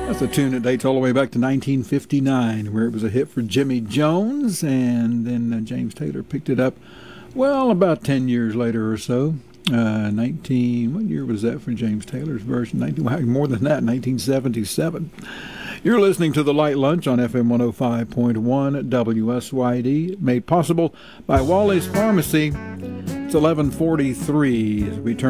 That's a tune that dates all the way back to 1959, where it was a hit for Jimmy Jones, and then James Taylor picked it up, well, about 10 years later or so. What year was that for James Taylor's version? More than that, 1977. You're listening to The Light Lunch on FM 105.1 WSYD, made possible by Wally's Pharmacy. It's 11:43 as we turn